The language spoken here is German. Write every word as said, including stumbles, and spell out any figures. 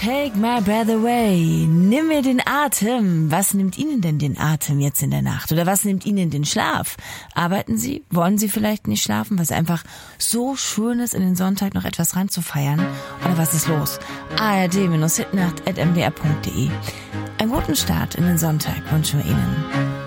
Take my breath away. Nimm mir den Atem. Was nimmt Ihnen denn den Atem jetzt in der Nacht? Oder was nimmt Ihnen den Schlaf? Arbeiten Sie? Wollen Sie vielleicht nicht schlafen, weil es einfach so schön ist, in den Sonntag noch etwas ranzufeiern? Oder was ist los? A R D Hitnacht at m d r punkt d e. Einen guten Start in den Sonntag wünschen wir Ihnen.